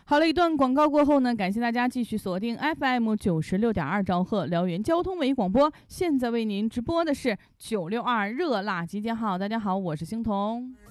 好了，一段广告过后呢，感谢大家继续锁定 FM 96.2兆赫辽源交通文艺广播。现在为您直播的是962热辣集结号。大家好，我是星彤。